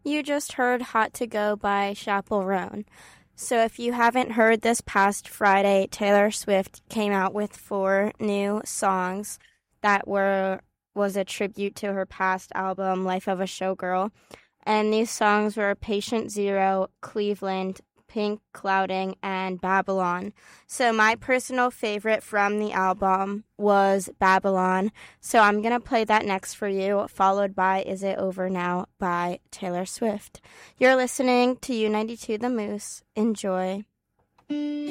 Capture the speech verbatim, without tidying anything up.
You just heard Hot to Go by Chappell Roan. So if you haven't heard, this past Friday, Taylor Swift came out with four new songs that were was a tribute to her past album, Life of a Showgirl. And these songs were Patient Zero, Cleveland, Pink Clouding, and Babylon. So my personal favorite from the album was Babylon. So I'm going to play that next for you, followed by Is It Over Now by Taylor Swift. You're listening to U ninety-two The Moose. Enjoy.